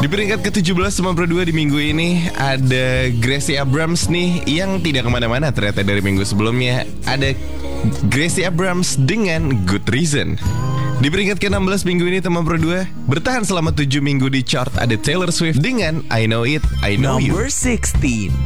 Di peringkat ke-17 teman Pro 2 di minggu ini ada Gracie Abrams nih yang tidak kemana-mana ternyata dari minggu sebelumnya. Ada Gracie Abrams dengan Good Reason. Di peringkat ke-16 minggu ini teman Pro 2 bertahan selama 7 minggu di chart ada Taylor Swift dengan I Know It, I Know You. Number 16.